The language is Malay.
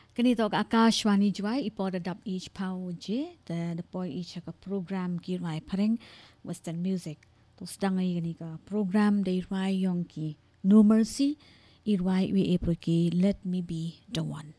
Ganito ka Akashwani Jwai ipodadap each pao je the boy each ka program girwai pareng western music to stangai gani ka program de irwai yong ki no mercy irwai we eproki let me be the one.